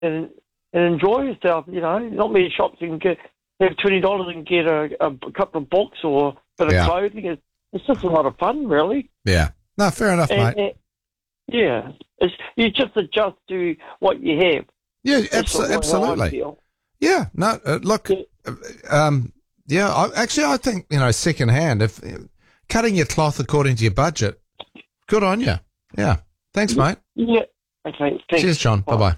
and enjoy yourself. Not many shops you can have $20 and get a couple of books or a bit of clothing. It's just a lot of fun, really. Yeah. No, fair enough, mate. You just adjust to what you have. Yeah, absolutely. Yeah, no, look, I think, second hand, if cutting your cloth according to your budget, good on you. Yeah. Thanks, mate. Yeah. Okay, thanks. Cheers, John. Bye-bye.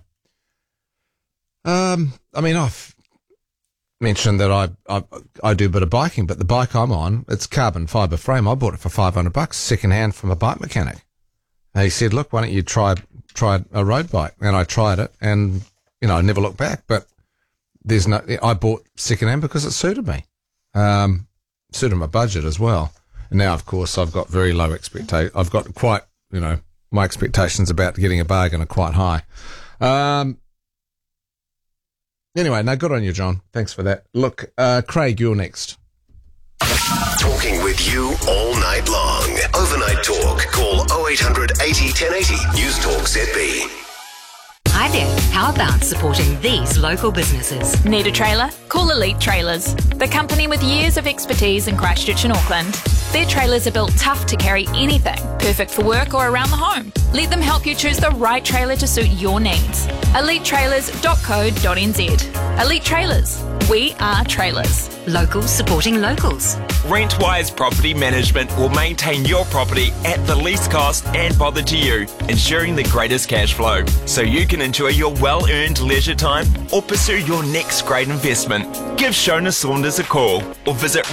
I've mentioned that I do a bit of biking, but the bike I'm on, it's carbon fibre frame. I bought it for $500, second hand from a bike mechanic. And he said, look, why don't you try a road bike? And I tried it, and, I never looked back, but I bought second hand because it suited me. Suited my budget as well. And now, of course, I've got very low expectations. I've got quite, my expectations about getting a bargain are quite high. Anyway, no, good on you, John. Thanks for that. Look, Craig, you're next. Talking with you all night long. Overnight Talk. Call 0800 80 1080. News Talk ZB. Hi there. How about supporting these local businesses? Need a trailer? Call Elite Trailers, the company with years of expertise in Christchurch and Auckland. Their trailers are built tough to carry anything, perfect for work or around the home. Let them help you choose the right trailer to suit your needs. EliteTrailers.co.nz. Elite Trailers. We are trailers. Locals supporting locals. Rentwise Property Management will maintain your property at the least cost and bother to you, ensuring the greatest cash flow, so you can enjoy your well-earned leisure time or pursue your next great investment. Give Shona Saunders a call or visit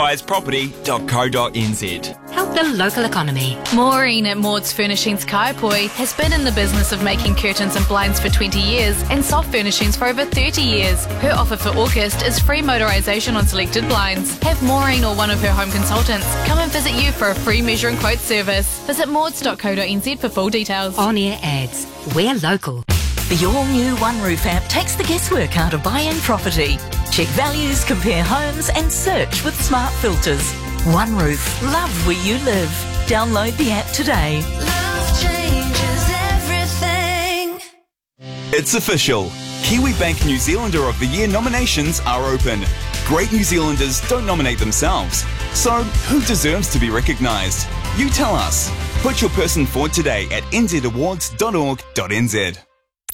rentwiseproperty.co.nz. Help the local economy. Maureen at Maud's Furnishings Kaipoi has been in the business of making curtains and blinds for 20 years and soft furnishings for over 30 years. Her offer for August is free motorisation on selected blinds. Have Maureen or one of her home consultants come and visit you for a free measure and quote service. Visit mauds.co.nz for full details. On-air ads. We're local. The all-new One Roof app takes the guesswork out of buying property. Check values, compare homes and search with smart filters. One Roof. Love where you live. Download the app today. Love changes everything. It's official. Kiwibank New Zealander of the Year nominations are open. Great New Zealanders don't nominate themselves. So, who deserves to be recognised? You tell us. Put your person forward today at nzawards.org.nz.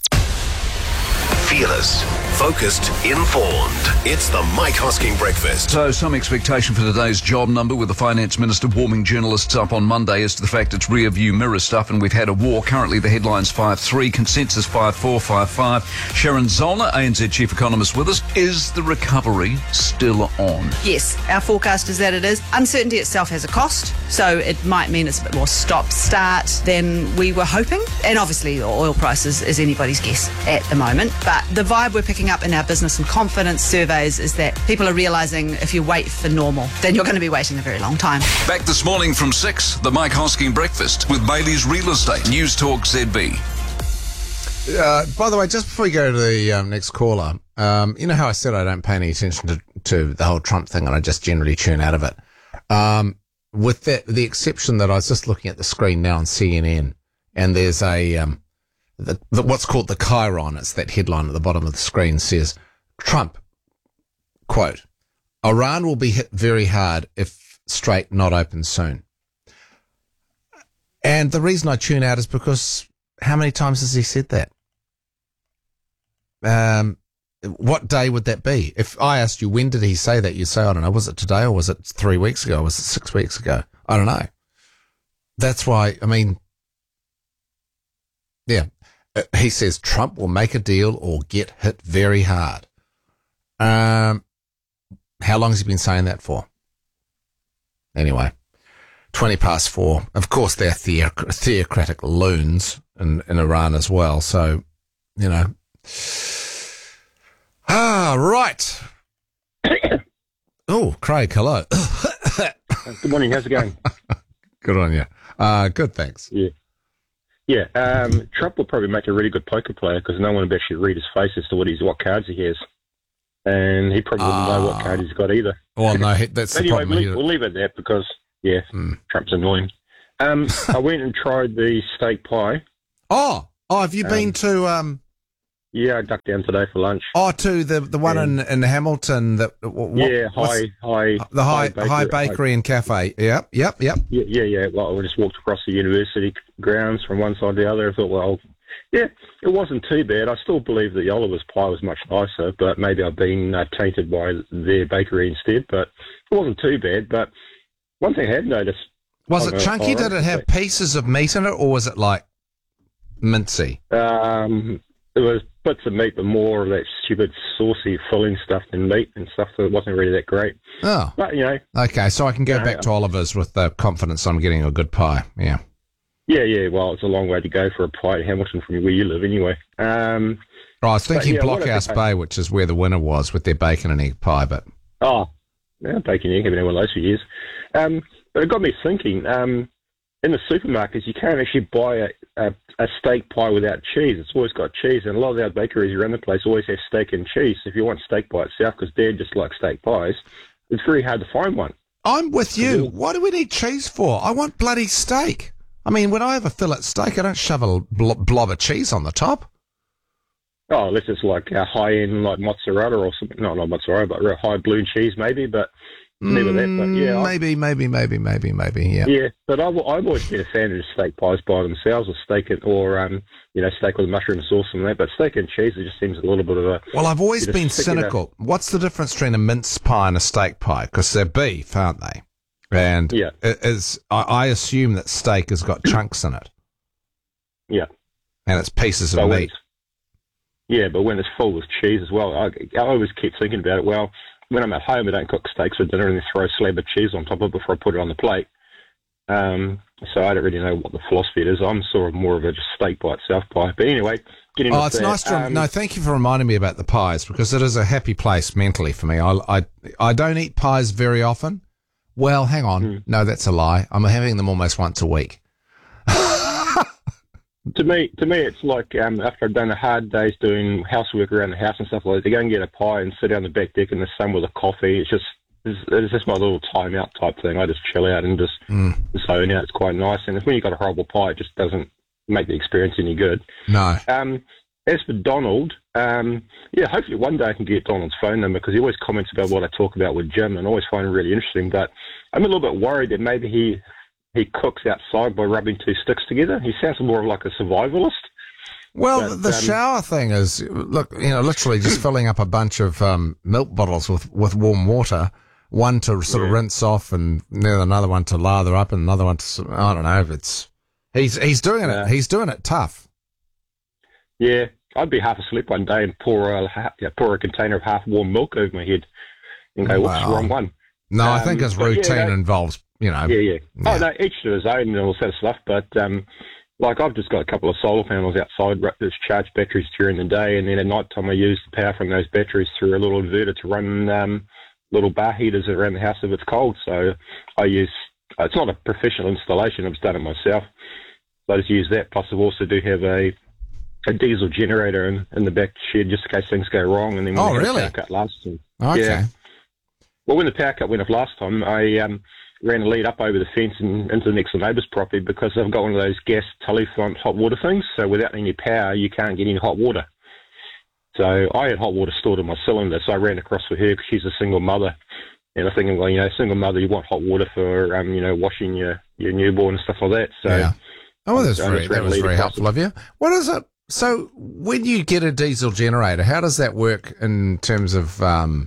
Fearless, focused, informed. It's the Mike Hosking Breakfast. So some expectation for today's job number, with the Finance Minister warming journalists up on Monday as to the fact it's rear view mirror stuff and we've had a war. Currently the headline's 5-3, consensus 5-4, 5-5. Sharon Zollner, ANZ Chief Economist, with us. Is the recovery still on? Yes, our forecast is that it is. Uncertainty itself has a cost, so it might mean it's a bit more stop-start than we were hoping. And obviously oil prices is anybody's guess at the moment. But the vibe we're picking up in our business and confidence surveys is that people are realising if you wait for normal, then you're going to be waiting a very long time. Back this morning from 6, the Mike Hosking Breakfast with Bailey's Real Estate. News Talk ZB. By the way, just before we go to the next caller, you know how I said I don't pay any attention to the whole Trump thing and I just generally tune out of it? With the exception that I was just looking at the screen now on CNN, and there's a what's called the Chiron. It's that headline at the bottom of the screen says, Trump, quote, Iran will be hit very hard if Strait not open soon. And the reason I tune out is because how many times has he said that? What day would that be? If I asked you, when did he say that? You say, I don't know, was it today or was it 3 weeks ago? Was it 6 weeks ago? I don't know. That's why, yeah. He says Trump will make a deal or get hit very hard. How long has he been saying that for? Anyway, 4:20. Of course, they're theocratic loons in Iran as well. So, right. Oh, Craig, hello. Good morning. How's it going? Good on you. Good, thanks. Yeah, Trump will probably make a really good poker player because no one would actually read his face as to what cards he has. And he probably wouldn't know what card he's got either. Well, no, that's the problem. We'll leave it at that because, Trump's annoying. I went and tried the steak pie. Oh, have you been to Yeah, I ducked down today for lunch. Oh, to the one in Hamilton. High Bakery and Cafe. Yep. Yeah. Well, I just walked across the university grounds from one side to the other. I thought, well, yeah, it wasn't too bad. I still believe that the Oliver's pie was much nicer, but maybe I've been tainted by their bakery instead. But it wasn't too bad. But one thing I had noticed. Was it chunky? Did it have pieces of meat in it, or was it like mincy? It was bits of meat, but more of that stupid saucy filling stuff than meat and stuff, so it wasn't really that great. Oh. But, you know. Okay, so I can go back to Oliver's with the confidence I'm getting a good pie, yeah. Yeah, well, it's a long way to go for a pie in Hamilton from where you live anyway. I was thinking Blockhouse Bay, which is where the winner was with their bacon and egg pie, but... Oh, yeah, bacon and egg, haven't had one of those for years. But it got me thinking, in the supermarkets, you can't actually buy a steak pie without cheese. It's always got cheese, and a lot of our bakeries around the place always have steak and cheese. If you want steak by itself, because Dad just likes steak pies, it's very hard to find one. I'm with you. What do we need cheese for? I want bloody steak. I mean, when I have a fillet steak, I don't shove a blob of cheese on the top. Oh, unless it's like a high-end like mozzarella or something. No, not mozzarella, but real high blue cheese maybe, but... Never that, but yeah. Maybe, yeah. Yeah, but I've always been a fan of the steak pies by themselves, or steak with mushroom sauce and that. But steak and cheese, it just seems a little bit of a. Well, I've always been cynical. What's the difference between a mince pie and a steak pie? Because they're beef, aren't they? And I assume that steak has got chunks in it. Yeah, and it's pieces of meat. Yeah, but when it's full with cheese as well, I always keep thinking about it. Well, when I'm at home, I don't cook steaks for dinner and then throw a slab of cheese on top of it before I put it on the plate. So I don't really know what the philosophy is. I'm sort of more of a just steak by itself pie. But anyway, getting it's nice to... no, thank you for reminding me about the pies, because it is a happy place mentally for me. I don't eat pies very often. Well, hang on. No, that's a lie. I'm having them almost once a week. To me, it's like after I've done a hard day's doing housework around the house and stuff like that, to go and get a pie and sit down the back deck in the sun with a coffee, it's just my little time out type thing. I just chill out and just zone out. It's quite nice. And when you've got a horrible pie, it just doesn't make the experience any good. No. As for Donald, hopefully one day I can get Donald's phone number, because he always comments about what I talk about with Jim, and I always find it really interesting. But I'm a little bit worried that maybe he cooks outside by rubbing two sticks together. He sounds more like a survivalist. Well, but the shower thing is, look, literally just filling up a bunch of milk bottles with warm water, one to sort of rinse off, and then another one to lather up, and another one to, I don't know, he's doing it. He's doing it tough. Yeah, I'd be half asleep one day and pour a container of half warm milk over my head and go, whoops, wrong one. No, I think his routine involves, Yeah. Oh, no, each to his own and all that stuff. But, I've just got a couple of solar panels outside that charge batteries during the day, and then at night time I use the power from those batteries through a little inverter to run little bar heaters around the house if it's cold. So I use, it's not a professional installation, I've just done it myself. So I just use that. Plus I also do have a diesel generator in the back shed just in case things go wrong. And then when the power cut last time. Okay. Yeah. Well, when the power cut went off last time, I ran a lead up over the fence and into the next door neighbour's property, because I've got one of those gas telefront hot water things. So without any power, you can't get any hot water. So I had hot water stored in my cylinder, so I ran across for her because she's a single mother. And I'm thinking, well, single mother, you want hot water for, washing your newborn and stuff like that. So, yeah. Oh, that was very helpful of you. What is it? So when you get a diesel generator, how does that work in terms of,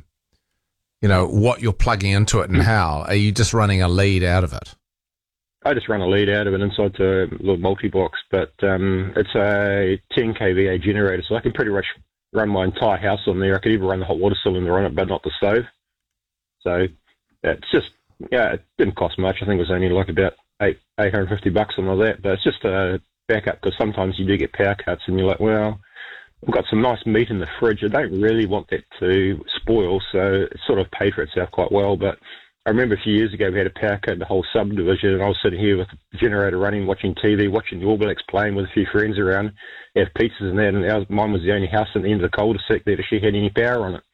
what you're plugging into it and how? Are you just running a lead out of it? I just run a lead out of it inside the little multi-box, but it's a 10 kVA generator, so I can pretty much run my entire house on there. I could even run the hot water cylinder on it, but not the stove. So it's just, it didn't cost much. I think it was only like about $850 something like that, but it's just a backup, because sometimes you do get power cuts and you're like, well, I've got some nice meat in the fridge. I don't really want that to spoil, so it sort of paid for itself quite well. But I remember a few years ago we had a power cut in the whole subdivision, and I was sitting here with the generator running, watching TV, watching the All Blacks playing with a few friends around, have pizzas and that, and mine was the only house at the end of the cul-de-sac that actually had any power on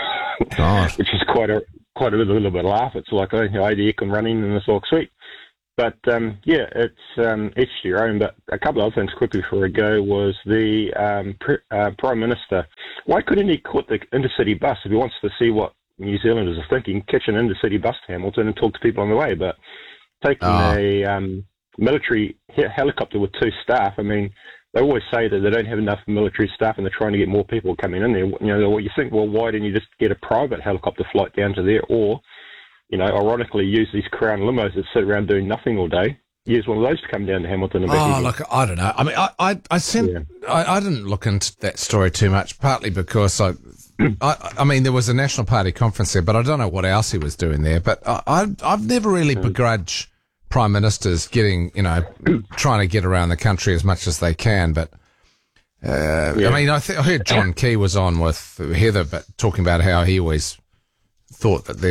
it. Which is quite a little bit of laugh. It's like, I had the aircon running and it's all sweet. But it's each to your own. But a couple of other things quickly before I go was the Prime Minister. Why couldn't he quit the intercity bus if he wants to see what New Zealanders are thinking? Catch an intercity bus to Hamilton and talk to people on the way. But taking a military helicopter with 2 staff, I mean, they always say that they don't have enough military staff and they're trying to get more people coming in there. You know, you think, well, why didn't you just get a private helicopter flight down to there? Or, you know, ironically, use these Crown limos that sit around doing nothing all day. Use one of those to come down to Hamilton and back. Look, I don't know. I mean, I didn't look into that story too much, partly because I mean, there was a National Party conference there, but I don't know what else he was doing there. But I've never really begrudged Prime Ministers getting, you know, trying to get around the country as much as they can. But, I mean, I heard John Key was on with Heather, but talking about how he always thought that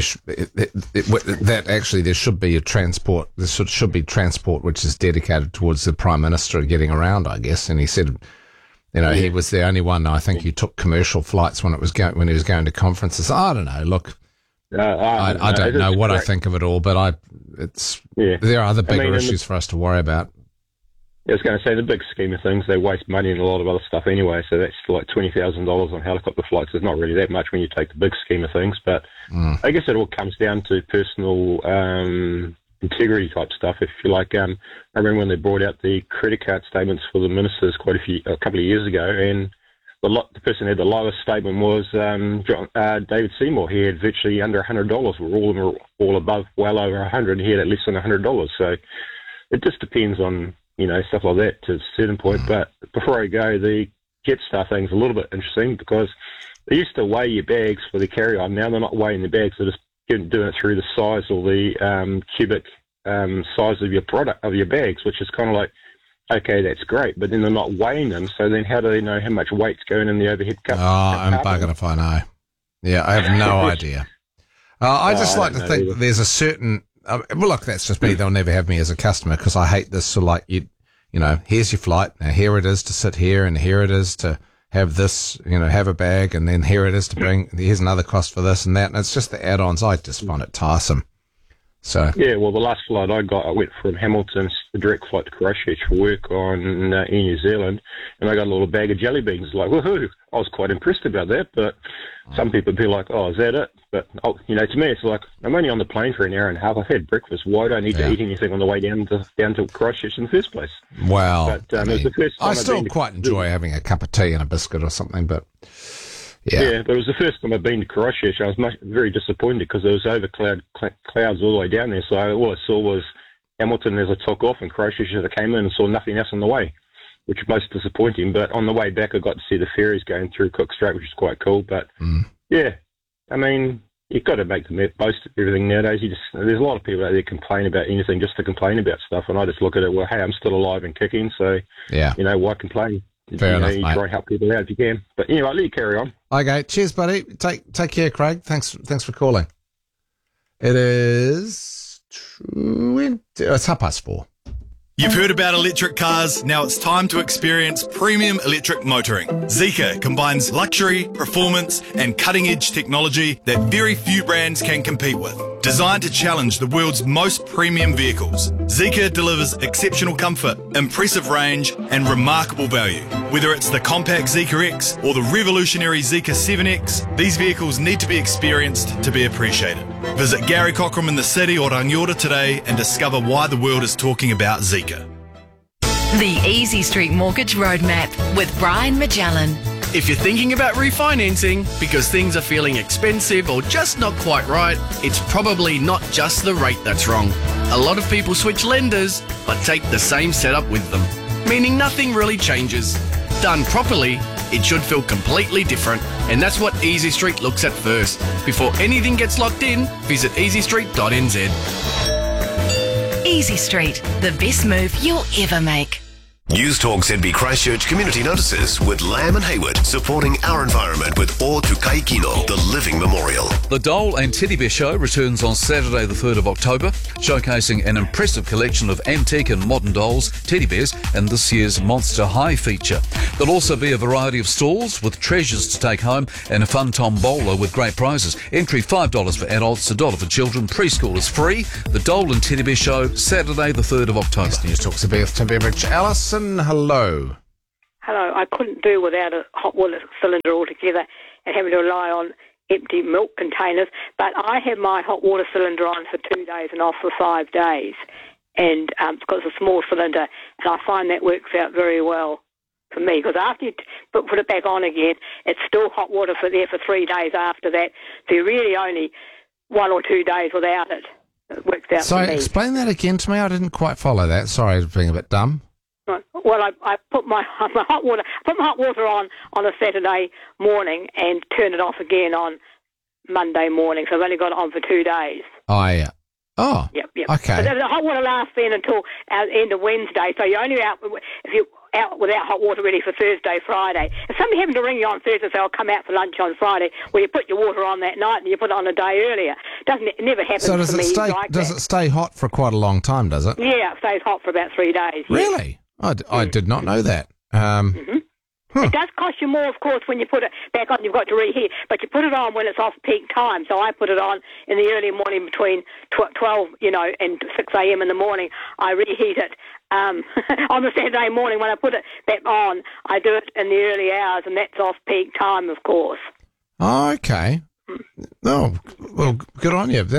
that actually there should be a transport. There should be transport which is dedicated towards the Prime Minister getting around, I guess. And he said, you know, he was the only one I think who took commercial flights when he was going to conferences. I don't know. Look, I don't know what I think of it all, but there are other bigger issues for us to worry about. I was going to say, the big scheme of things, they waste money in a lot of other stuff anyway, so that's like $20,000 on helicopter flights. It's not really that much when you take the big scheme of things, but I guess it all comes down to personal integrity type stuff, if you like. I remember when they brought out the credit card statements for the ministers a couple of years ago, and the person who had the lowest statement was David Seymour. He had virtually under $100, where all of them were all above, well over 100. He had at least under $100. So it just depends on, you know, stuff like that to a certain point. But before I go, the Jetstar thing's a little bit interesting because they used to weigh your bags for the carry-on. Now they're not weighing the bags; they're just doing it through the size or the cubic size of your product, of your bags, which is kind of like, okay, that's great, but then they're not weighing them, so then how do they know how much weight's going in the overhead cup? I'm buggered if I know. Yeah, I have no idea. I just like to think that there's a certain... well, look, that's just me. They'll never have me as a customer because I hate this. So, like, you know, here's your flight. Now, here it is to sit here, and here it is to have this, you know, have a bag, and then here it is to bring... Here's another cost for this and that, and it's just the add-ons. I just find it tiresome. So yeah, well, the last flight I went from Hamilton, the direct flight to Christchurch for work in New Zealand, and I got a little bag of jelly beans. Like, woohoo! I was quite impressed about that, but some people would be like, oh, is that it? But, you know, to me, it's like, I'm only on the plane for an hour and a half. I've had breakfast. Why do I need to eat anything on the way down to Christchurch in the first place? Well, but, it was the first time I still quite enjoy having a cup of tea and a biscuit or something, but... Yeah, but it was the first time I've been to Christchurch. I was very disappointed because there was over clouds all the way down there. So all I saw was Hamilton as I took off, and Christchurch as I came in, and saw nothing else on the way, which was most disappointing. But on the way back, I got to see the ferries going through Cook Strait, which is quite cool. But yeah, I mean, you've got to make the most of everything nowadays. There's a lot of people out there complain about anything just to complain about stuff, and I just look at it, well, hey, I'm still alive and kicking, so you know, why complain? Fair enough, you mate. try and help people out if you can. But anyway, I'll let you carry on. Okay, cheers, buddy. Take care, Craig. Thanks for calling. It is... It's 4:30. You've heard about electric cars. Now it's time to experience premium electric motoring. Zeekr combines luxury, performance, and cutting-edge technology that very few brands can compete with. Designed to challenge the world's most premium vehicles, Zeekr delivers exceptional comfort, impressive range, and remarkable value. Whether it's the compact Zeekr X or the revolutionary Zeekr 7X, these vehicles need to be experienced to be appreciated. Visit Gary Cockram in the city or Rangiora today and discover why the world is talking about Zeekr. The Easy Street Mortgage Roadmap with Brian Magellan. If you're thinking about refinancing because things are feeling expensive or just not quite right, it's probably not just the rate that's wrong. A lot of people switch lenders but take the same setup with them, meaning nothing really changes. Done properly, it should feel completely different, and that's what Easy Street looks at first. Before anything gets locked in, visit easystreet.nz. Easy Street, the best move you'll ever make. News Talk ZB Christchurch Community Notices with Lamb and Hayward, supporting our environment with O Tukai Kino, the Living Memorial. The Dole and Teddy Bear Show returns on Saturday the 3rd of October, showcasing an impressive collection of antique and modern dolls, teddy bears, and this year's Monster High feature. There'll also be a variety of stalls with treasures to take home and a fun tombola with great prizes. Entry $5 for adults, $1 for children. Preschool is free. The Dole and Teddy Bear Show, Saturday the 3rd of October. News Talks about Tim Beveridge. Alison, hello. Hello. I couldn't do without a hot water cylinder altogether and having to rely on empty milk containers, but I have my hot water cylinder on for 2 days and off for 5 days, and because it's a small cylinder, and I find that works out very well for me, because after you put it back on again, it's still hot water for 3 days after that, so you're really only 1 or 2 days without it. It works out So for me. explain that again to me. I didn't quite follow that. Sorry, I was being a bit dumb. Right. Well, I put my hot water on a Saturday morning and turn it off again on Monday morning. So I've only got it on for 2 days. Oh. Yep. Okay. But the hot water lasts then until end of Wednesday. So you're only out if you're out without hot water ready for Thursday, Friday. If somebody happened to ring you on Thursday and say, I'll come out for lunch on Friday, well, you put your water on that night and you put it on a day earlier. It never happens So does to it me stay? like Does that. it stay hot for quite a long time? Does it? Yeah, it stays hot for about 3 days. Really? I did not know that. It does cost you more, of course, when you put it back on. You've got to reheat, but you put it on when it's off peak time. So I put it on in the early morning between 12, and 6 a.m. in the morning. I reheat it on the Saturday morning. When I put it back on, I do it in the early hours, and that's off peak time, of course. Oh, okay. Oh, well, good on you. I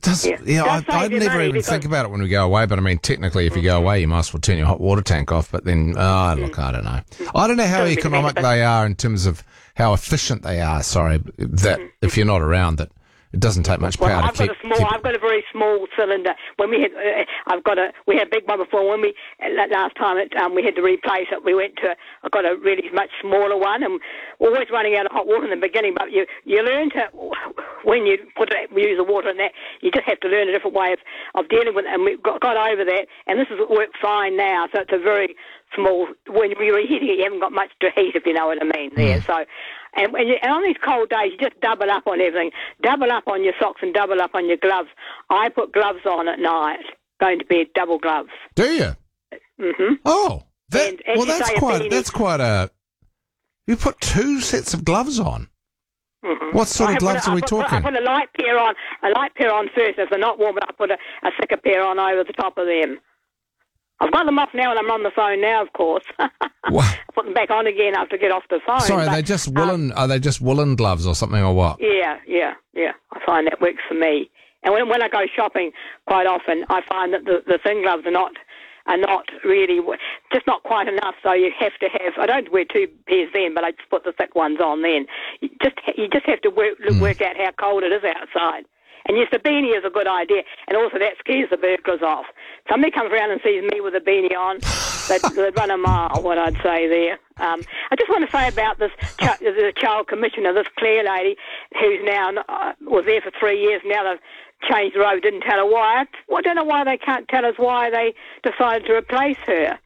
never even think about it when we go away, but I mean, technically, if you go away, you might as well turn your hot water tank off, but then, look, I don't know. I don't know how economic they are in terms of how efficient they are, that if you're not around, that it doesn't take much power to keep... I've got a very small cylinder. When we had, we had a big one before. When last time we had to replace it, I got a really much smaller one, and always running out of hot water in the beginning. But you learn to, when you use the water in that, you just have to learn a different way of dealing with it. And we've got over that, and this has worked fine now. So it's a very small. When you're reheating it, you haven't got much to heat, if you know what I mean. There, so. And on these cold days, you just double up on everything. Double up on your socks and double up on your gloves. I put gloves on at night, going to bed, double gloves. Do you? Mm-hmm. Oh, that's quite a... You put 2 sets of gloves on? Mm-hmm. What sort of gloves are we talking? I put a light pair on first. If they're not warm, I put a thicker pair on over the top of them. I've got them off now and I'm on the phone now, of course. I put them back on again after I get off the phone. Sorry, are they just woolen gloves or something, or what? Yeah. I find that works for me. And when I go shopping, quite often, I find that the thin gloves are not really, just not quite enough, so you have to have, I don't wear 2 pairs then, but I just put the thick ones on then. You just have to work out how cold it is outside. And yes, the beanie is a good idea, and also that scares the burglars off. Somebody comes around and sees me with a beanie on, they'd run a mile, what I'd say there. I just want to say about this the child commissioner, this Claire lady, who's now was there for 3 years. Now they've changed the road, didn't tell her why. I don't know why they can't tell us why they decided to replace her.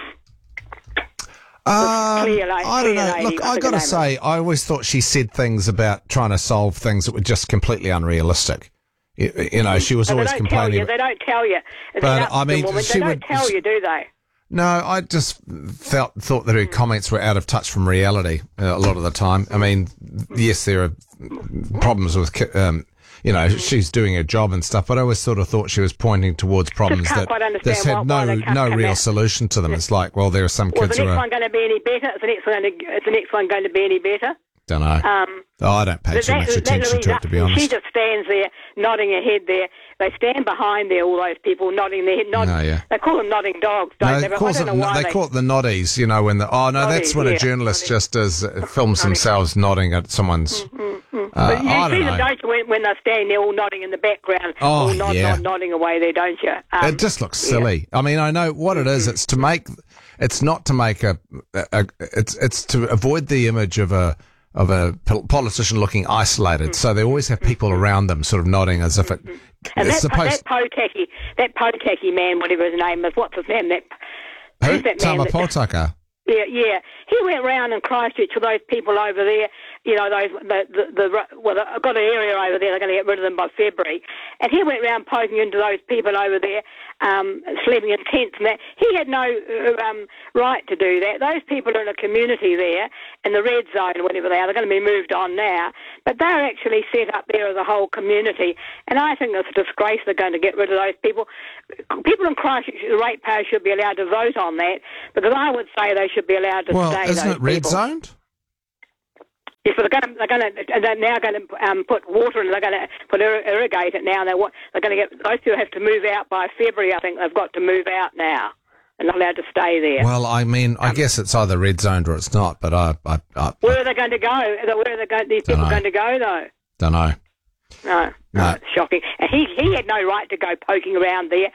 I don't know. Look, I got to say, I always thought she said things about trying to solve things that were just completely unrealistic. She was always complaining. They don't tell you. But I mean, they don't tell you, do they? No, I just thought that her comments were out of touch from reality a lot of the time. I mean, yes, there are problems with, she's doing her job and stuff, but I always sort of thought she was pointing towards problems that just had no real solution to them. It's like, well, there are some kids who are... Is the next one going to be any better? Is the next one going to be any better? Don't know. I don't pay too much attention to it, to be honest. She just stands there, nodding her head there. They stand behind there, all those people nodding their head. They call them nodding dogs, don't they? They call it the noddies, when that's when a journalist just films themselves nodding at someone's... But you see them, don't you, when they're standing there all nodding in the background, nodding away there, don't you? It just looks silly. I mean, I know what it is. It's not to make it's to avoid the image of a politician looking isolated. So they always have people around them sort of nodding as if and that Potaki man, whatever his name is, what's his name? who's that man? Tama Potaka. Yeah. He went round in Christchurch with those people over there. You know, those I've got an area over there. They're going to get rid of them by February. And he went round poking into those people over there, sleeping in tents and that. He had no right to do that. Those people are in a community there, in the red zone, whatever they are. They're going to be moved on now. But they're actually set up there as a whole community. And I think it's a disgrace they're going to get rid of those people. People in Christchurch, the ratepayers should be allowed to vote on that, because I would say they should be allowed to stay. Isn't it red zoned? Yes, but they're now going to put water in. They're going to irrigate it now. And they're going to get those two have to move out by February. I think they've got to move out now. They're not allowed to stay there. Well, I mean, I guess it's either red zoned or it's not. But where are they going to go? Where are these people going to go though? Don't know. No, it's shocking. And he had no right to go poking around there.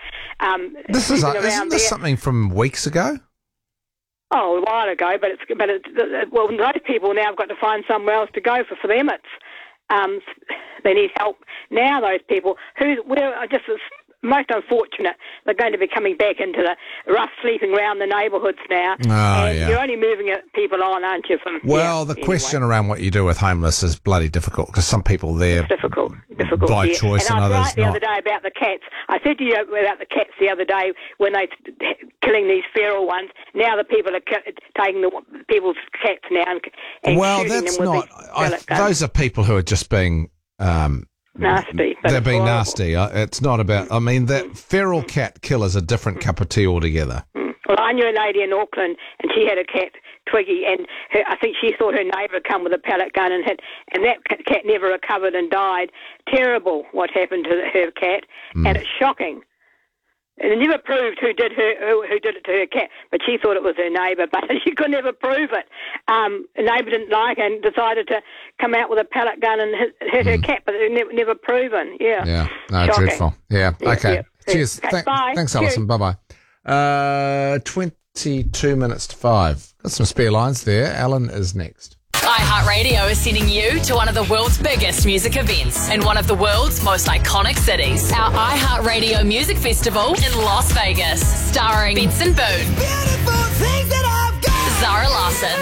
Isn't this something from weeks ago? Oh, a while ago, but those people now have got to find somewhere else to go for them. It's they need help now. Those people it's most unfortunate. They're going to be coming back into the rough sleeping around the neighbourhoods now. You're only moving people on, aren't you? The question around what you do with homeless is bloody difficult, because some people there difficult by choice and I was others right the not. other day about the cats. I said to you about the cats the other day when they killing these feral ones. Now the people are taking the people's cats now and shooting that's them with not. these pellet guns. Those are people who are just being. Nasty. They're being nasty. It's not about. I mean, that feral cat killer's a different cup of tea altogether. Well, I knew a lady in Auckland, and she had a cat, Twiggy, and I think she thought her neighbour had come with a pellet gun and that cat never recovered and died. Terrible what happened to her cat, and it's shocking. And it never proved who did it to her cat, but she thought it was her neighbour, but she could never prove it. The neighbour didn't like it and decided to come out with a pellet gun and hit her cat, but it never proven. Yeah. Yeah. No, shocking. dreadful. Yeah. Okay. Yeah. Cheers. Okay, bye. Thanks, Alison. Bye-bye. 22 minutes to 5. Got some spare lines there. Alan is next. iHeartRadio is sending you to one of the world's biggest music events in one of the world's most iconic cities. Our iHeartRadio Music Festival in Las Vegas, starring Benson Boone, Zara Larsson,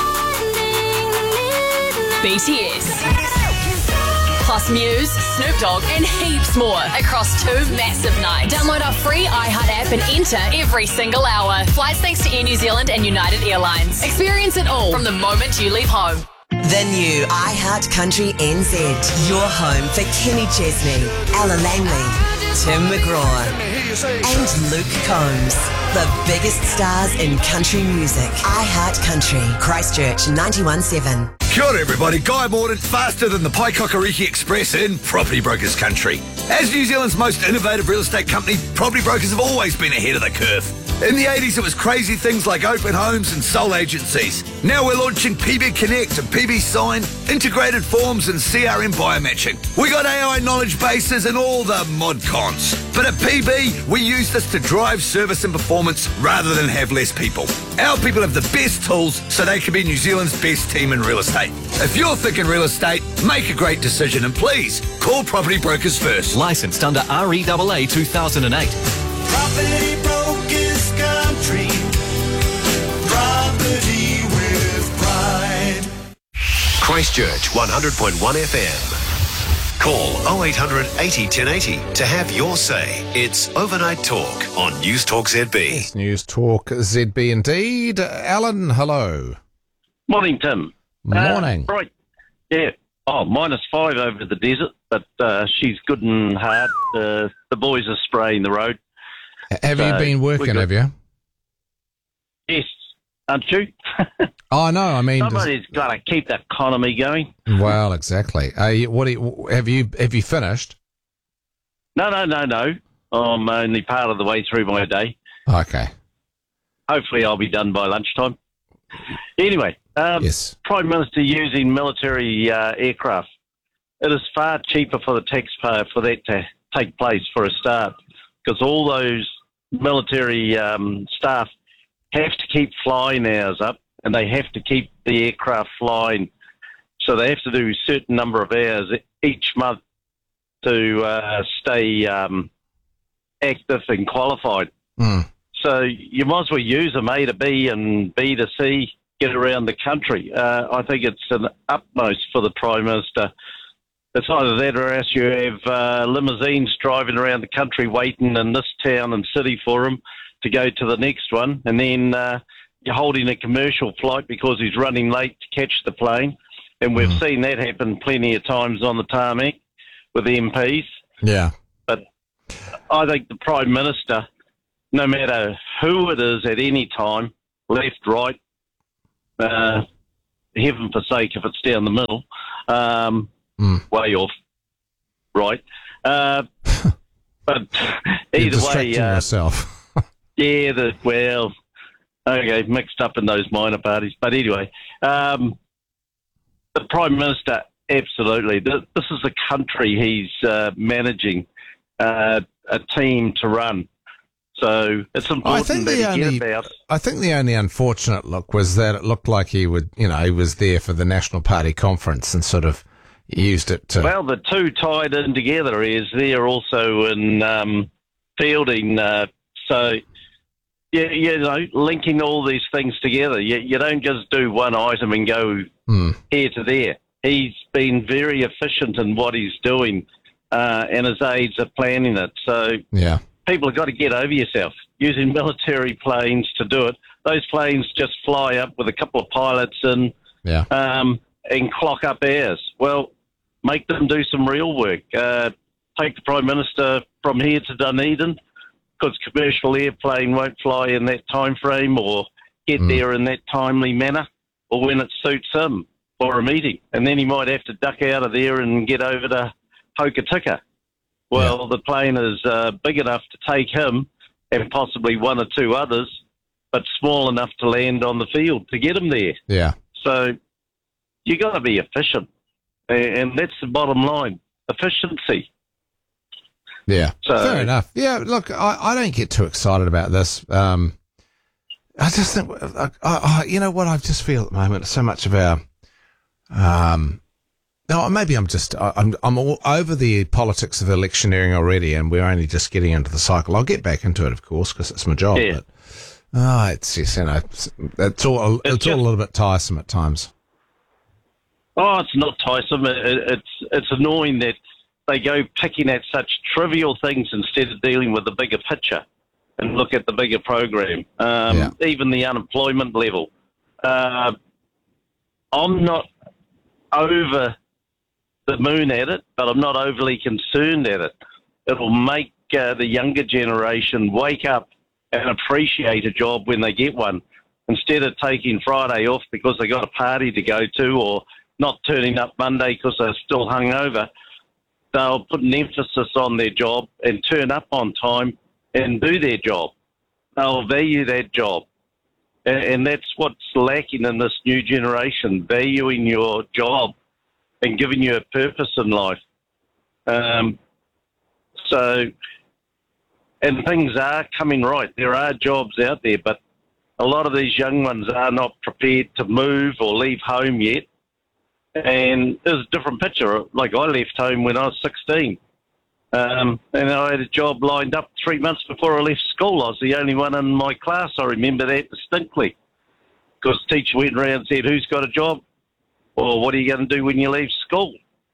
BTS, plus Muse, Snoop Dogg, and heaps more across 2 massive nights. Download our free iHeart app and enter every single hour. Flights thanks to Air New Zealand and United Airlines. Experience it all from the moment you leave home. The new iHeart Country NZ. Your home for Kenny Chesney, Ella Langley, Tim McGraw, and Luke Combs. The biggest stars in country music. iHeart Country, Christchurch 91.7. Kia ora everybody, Guy Morden, faster than the Paikokariki Express in Property Brokers Country. As New Zealand's most innovative real estate company, Property Brokers have always been ahead of the curve. In the 80s, it was crazy things like open homes and sole agencies. Now we're launching PB Connect and PB Sign, integrated forms and CRM biomatching. We got AI knowledge bases and all the mod cons. But at PB, we use this to drive service and performance rather than have less people. Our people have the best tools so they can be New Zealand's best team in real estate. If you're thinking real estate, make a great decision and please call Property Brokers first. Licensed under REAA 2008. Property Brokers Country. Property with pride. Christchurch 100.1 FM. Call 0800 80 1080 to have your say. It's Overnight Talk on News Talk ZB. It's News Talk ZB indeed. Alan, hello. Morning, Tim. Morning. Right. Yeah. Oh, -5 over the desert, but she's good and hard. The boys are spraying the road. Have you been working, have you? Yes. Aren't you? Oh, no, I mean... Somebody's got to keep the economy going. Well, exactly. Have you finished? No. I'm only part of the way through my day. Okay. Hopefully I'll be done by lunchtime. Anyway, yes. Prime Minister using military aircraft. It is far cheaper for the taxpayer for that to take place for a start, because all those military staff have to keep flying hours up, and they have to keep the aircraft flying. So they have to do a certain number of hours each month to stay active and qualified. Mm. So you might as well use them A to B and B to C, get around the country. I think it's an utmost for the Prime Minister. It's either that or else you have limousines driving around the country waiting in this town and city for him to go to the next one. And then you're holding a commercial flight because he's running late to catch the plane. And we've seen that happen plenty of times on the tarmac with MPs. Yeah. But I think the Prime Minister, no matter who it is at any time, left, right, heaven forsake if it's down the middle, way off, right. But either way, yourself. yeah, okay, mixed up in those minor parties. But anyway, the Prime Minister, absolutely. This is a country he's managing, a team to run. So it's important that he get about. I think the only unfortunate look was that it looked like he was there for the National Party conference and sort of used it to... Well, the two tied in together is there also in fielding. So, linking all these things together. You don't just do one item and go here to there. He's been very efficient in what he's doing, and his aides are planning it. So yeah. People have got to get over yourself. Using military planes to do it. Those planes just fly up with a couple of pilots in and clock up hours. Well, make them do some real work. Take the Prime Minister from here to Dunedin, because commercial airplane won't fly in that time frame or get there in that timely manner or when it suits him for a meeting. And then he might have to duck out of there and get over to Hokitika. Well, the plane is big enough to take him and possibly one or two others, but small enough to land on the field to get him there. Yeah. So you got to be efficient, and that's the bottom line: efficiency. Yeah. So, fair enough. Yeah. Look, I don't get too excited about this. I just think, you know what? I just feel at the moment so much of our. No, maybe I'm all over the politics of electioneering already, and we're only just getting into the cycle. I'll get back into it, of course, because it's my job. Yeah. But it's just, it's all a little bit tiresome at times. Oh, it's not tiresome. It's annoying that they go picking at such trivial things instead of dealing with the bigger picture and look at the bigger program. Even the unemployment level. I'm not over the moon at it, but I'm not overly concerned at it. It'll make the younger generation wake up and appreciate a job when they get one, instead of taking Friday off because they got a party to go to, or not turning up Monday because they're still hungover. They'll put an emphasis on their job and turn up on time and do their job. They'll value that job. And that's what's lacking in this new generation, valuing your job and giving you a purpose in life. And things are coming right. There are jobs out there, but a lot of these young ones are not prepared to move or leave home yet. And there's a different picture. Like, I left home when I was 16. And I had a job lined up 3 months before I left school. I was the only one in my class. I remember that distinctly. Because the teacher went around and said, "Who's got a job? Or what are you going to do when you leave school?"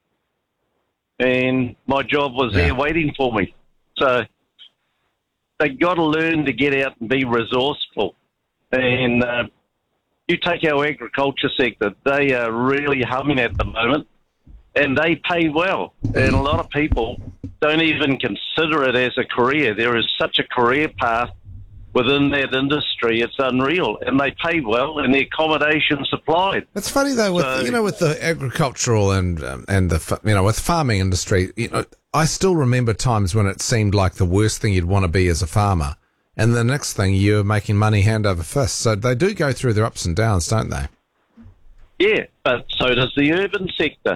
And my job was there waiting for me. So they got to learn to get out and be resourceful. And you take our agriculture sector, they are really humming at the moment, and they pay well. And a lot of people don't even consider it as a career. There is such a career path within that industry, it's unreal, and they pay well, and the accommodation supplied. It's funny though, with the agricultural and the with farming industry, I still remember times when it seemed like the worst thing you'd want to be as a farmer, and the next thing you're making money hand over fist. So they do go through their ups and downs, don't they? Yeah, but so does the urban sector.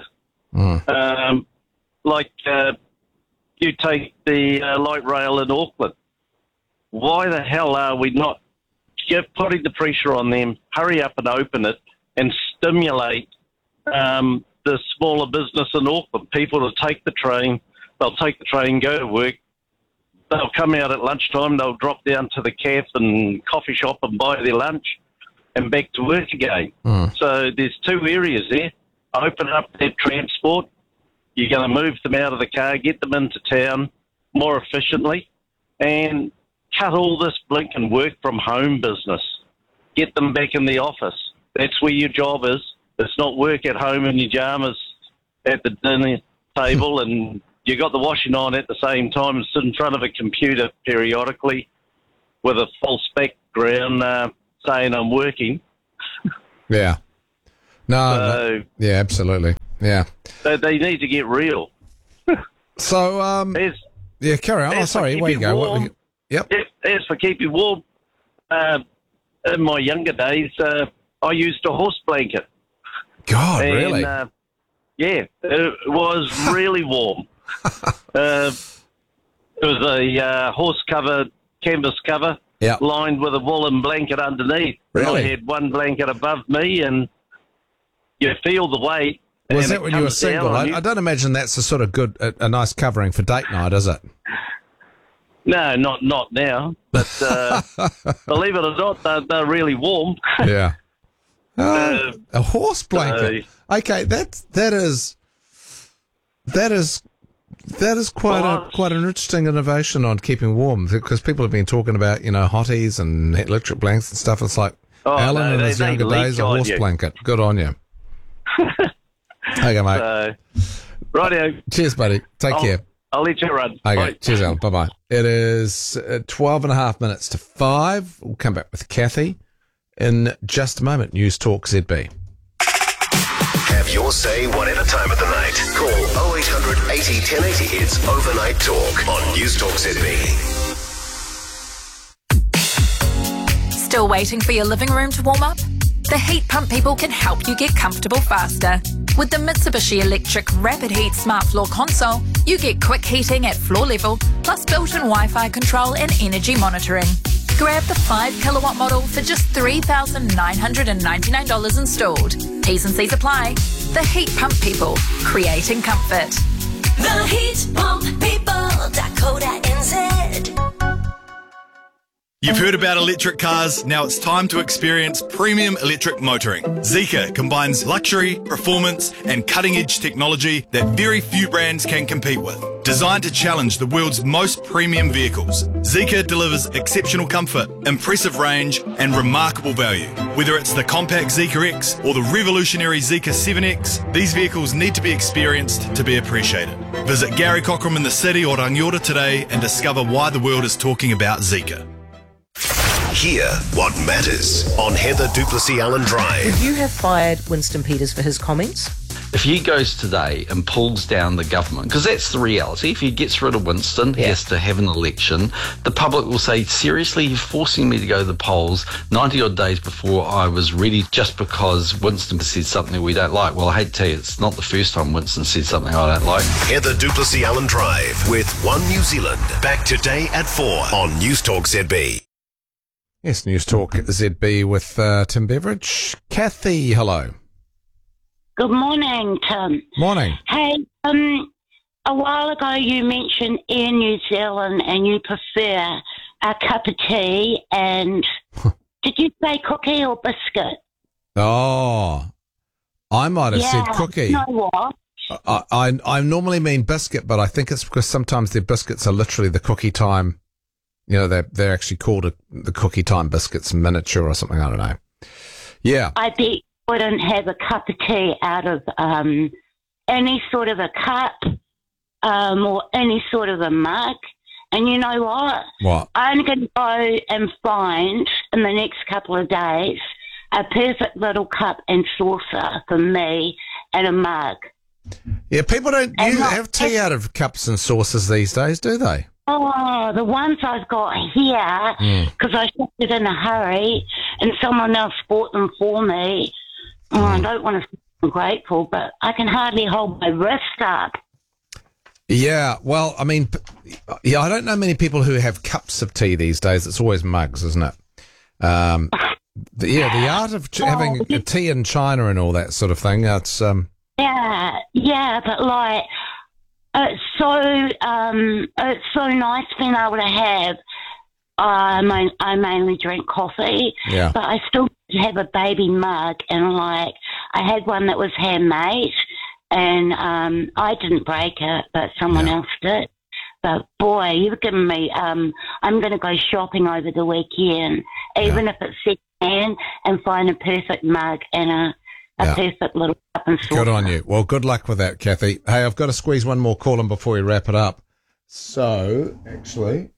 You take the light rail in Auckland. Why the hell are we not putting the pressure on them, hurry up and open it, and stimulate the smaller business in Auckland? People will take the train, they'll take the train, go to work, they'll come out at lunchtime, they'll drop down to the cafe and coffee shop and buy their lunch and back to work again. So there's two areas there. Open up their transport. You're going to move them out of the car, get them into town more efficiently, and cut all this blinking work from home business. Get them back in the office. That's where your job is. It's not work at home in your pajamas at the dinner table and you got the washing on at the same time and sit in front of a computer periodically with a false background saying I'm working. Yeah. No. Yeah, absolutely. Yeah. So they need to get real. So, yeah, carry on. Oh, sorry, where you go? Yep. As for keep you warm, in my younger days, I used a horse blanket. God, and, really? Yeah, it was really warm. It was a horse cover, canvas cover, lined with a woolen blanket underneath. Really? I had one blanket above me, and you feel the weight. Was that when you were single? I don't imagine that's a sort of a nice covering for date night, is it? No, not now. But believe it or not, they're really warm. Yeah. A horse blanket. Okay, that is quite an interesting innovation on keeping warm, because people have been talking about hotties and electric blankets and stuff. It's like Alan in his younger days, a horse blanket. Good on you. Okay, mate. Rightio. Cheers, buddy. Take care. I'll let you run. Okay, Bye. cheers, Alan. Bye-bye. It is 12 and a half minutes to 5. We'll come back with Kathy in just a moment. News Talk ZB. Have your say whatever time of the night. Call 0800 80 1080. It's Overnight Talk on News Talk ZB. Still waiting for your living room to warm up? The Heat Pump people can help you get comfortable faster. With the Mitsubishi Electric Rapid Heat Smart Floor Console, you get quick heating at floor level, plus built-in Wi-Fi control and energy monitoring. Grab the 5 kilowatt model for just $3,999 installed. T's and C's apply. The Heat Pump people, creating comfort. The Heat Pump people.co.nz. You've heard about electric cars, now it's time to experience premium electric motoring. Zeekr combines luxury, performance and cutting-edge technology that very few brands can compete with. Designed to challenge the world's most premium vehicles, Zeekr delivers exceptional comfort, impressive range and remarkable value. Whether it's the compact Zeekr X or the revolutionary Zeekr 7X, these vehicles need to be experienced to be appreciated. Visit Gary Cockram in the city or Rangiora today and discover why the world is talking about Zeekr. Hear what matters on Heather Duplessis Allen Drive. Would you have fired Winston Peters for his comments? If he goes today and pulls down the government, because that's the reality, if he gets rid of Winston, he has to have an election, the public will say, seriously, you're forcing me to go to the polls 90 odd days before I was ready just because Winston said something we don't like. Well, I hate to tell you, it's not the first time Winston said something I don't like. Heather Duplessis Allen Drive with One New Zealand. Back today at 4 on News Talk ZB. Yes, News Talk ZB with Tim Beveridge. Kathy, hello. Good morning, Tim. Morning. Hey, a while ago you mentioned Air New Zealand and you prefer a cup of tea and did you say cookie or biscuit? Oh, I might have said cookie. You know what? I normally mean biscuit, but I think it's because sometimes their biscuits are literally the cookie time. They're actually called the cookie time biscuits miniature or something. I don't know. Yeah. I bet you wouldn't have a cup of tea out of any sort of a cup or any sort of a mug. And you know what? What? I'm going to go and find in the next couple of days a perfect little cup and saucer for me and a mug. Yeah, people don't have tea out of cups and saucers these days, do they? Oh, the ones I've got here, because I shipped it in a hurry and someone else bought them for me. Oh, I don't want to feel grateful, but I can hardly hold my wrist up. Yeah, well, I mean, I don't know many people who have cups of tea these days. It's always mugs, isn't it? The art of having a tea in China and all that sort of thing. It's Yeah, but like It's so nice being able to have. I mainly drink coffee, Yeah. but I still have a baby mug, and like I had one that was handmade, and I didn't break it, but someone else did. But boy, you've given me. I'm going to go shopping over the weekend, even if it's secondhand, and find a perfect mug and a perfect little cup and saucer. Good on you. Well, good luck with that, Kathy. Hey, I've got to squeeze one more call in before we wrap it up. So, actually,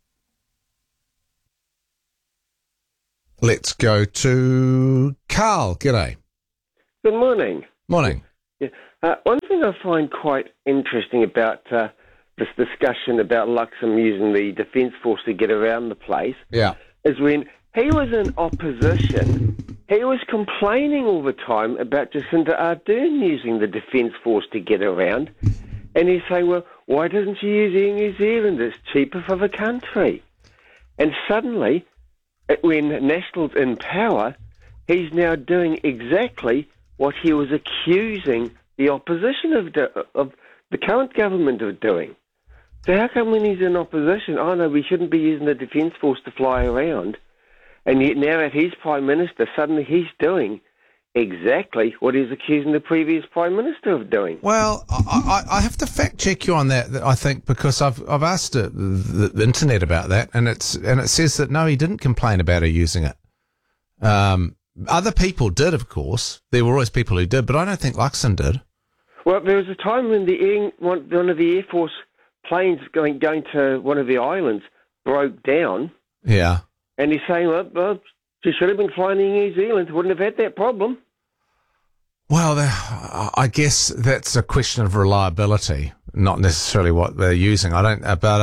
let's go to Carl. G'day. Good morning. Morning. Yeah. One thing I find quite interesting about this discussion about Luxem using the Defence Force to get around the place is when he was in opposition, he was complaining all the time about Jacinda Ardern using the Defence Force to get around. And he's saying, well, why doesn't she use Air New Zealand? It's cheaper for the country. And suddenly, when National's in power, he's now doing exactly what he was accusing the opposition of the current government of doing. So how come when he's in opposition, oh no, we shouldn't be using the Defence Force to fly around, and yet now that he's Prime Minister, suddenly he's doing exactly what he's accusing the previous Prime Minister of doing? Well, I have to fact check you on that. I think because I've asked the internet about that, and it says that no, he didn't complain about her using it. Other people did, of course. There were always people who did, but I don't think Luxon did. Well, there was a time when one of the Air Force planes going to one of the islands broke down. Yeah. And he's saying, well, she should have been flying in New Zealand. Wouldn't have had that problem. Well, I guess that's a question of reliability, not necessarily what they're using. I don't, but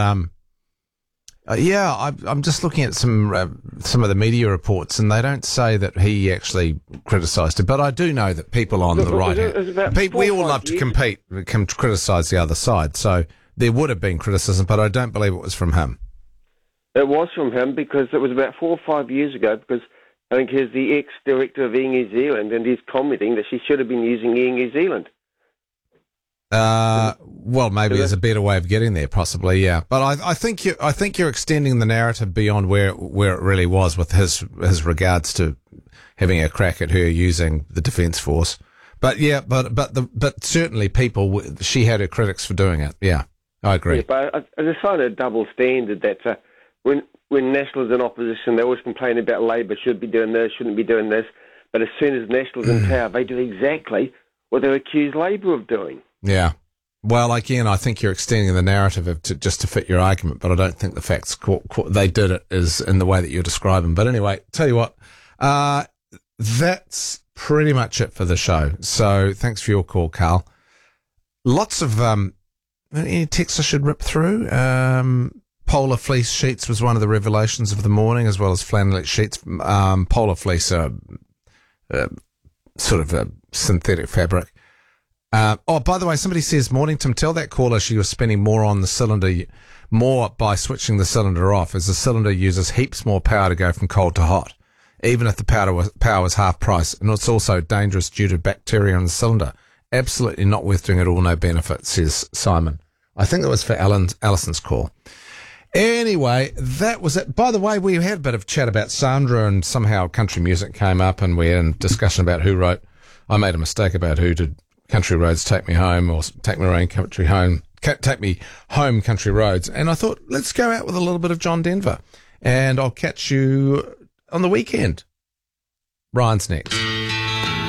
I'm just looking at some of the media reports, and they don't say that he actually criticised it. But I do know that people on the right hand, we all love to criticise the other side. So there would have been criticism, but I don't believe it was from him. It was from him because it was about 4 or 5 years ago, because I think he's the ex-director of Air New Zealand, and he's commenting that she should have been using Air New Zealand. Well, maybe there's a better way of getting there, possibly, yeah. But I think you're extending the narrative beyond where it really was with his regards to having a crack at her using the Defence Force. But yeah, but certainly she had her critics for doing it. Yeah, I agree. Yeah, but I just find it a double standard that when National's in opposition, they always complain about Labor should be doing this, shouldn't be doing this. But as soon as National's in power, they do exactly what they accuse Labor of doing. Yeah. Well, again, I think you're extending the narrative just to fit your argument, but I don't think the facts they did it is in the way that you're describing. But anyway, tell you what, that's pretty much it for the show. So thanks for your call, Carl. Lots of any texts I should rip through. Polar fleece sheets was one of the revelations of the morning, as well as flannelette sheets. Polar fleece are sort of a synthetic fabric. By the way, somebody says, morning, Tim, tell that caller she was spending more on the cylinder, more by switching the cylinder off, as the cylinder uses heaps more power to go from cold to hot, even if the power was half price. And it's also dangerous due to bacteria in the cylinder. Absolutely not worth doing at all, no benefit, says Simon. I think that was for Alison's call. Anyway, that was it. By the way, we had a bit of chat about Sandra, and somehow country music came up, and we had a discussion about who wrote. I made a mistake about who did Country Roads Take Me Home, or Take Me Home Country Home, Take Me Home Country Roads. And I thought, let's go out with a little bit of John Denver. And I'll catch you on the weekend. Ryan's next.